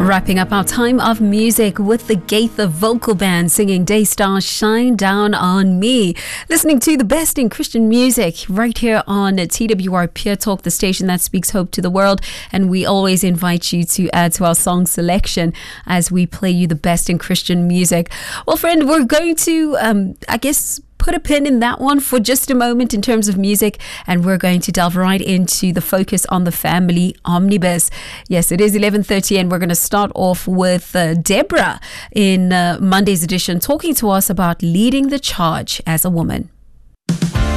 Wrapping up our time of music with the Gaither Vocal Band singing Daystar Shine Down on Me. Listening to the best in Christian music right here on TWR Pure Talk, the station that speaks hope to the world. And we always invite you to add to our song selection as we play you the best in Christian music. Well, friend, we're going to, put a pin in that one for just a moment in terms of music, and we're going to delve right into the focus on the family omnibus. Yes, it is 11:30, and we're going to start off with Deborah in Monday's edition talking to us about leading the charge as a woman.